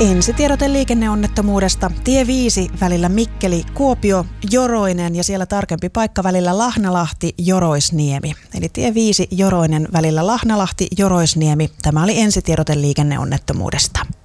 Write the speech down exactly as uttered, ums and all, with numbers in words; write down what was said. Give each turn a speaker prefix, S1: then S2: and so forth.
S1: Ensitiedote liikenneonnettomuudesta. Tie viisi välillä Mikkeli, Kuopio, Joroinen ja siellä tarkempi paikka välillä Lahnalahti, Joroisniemi. Eli tie viisi Joroinen välillä Lahnalahti, Joroisniemi. Tämä oli ensitiedote liikenneonnettomuudesta.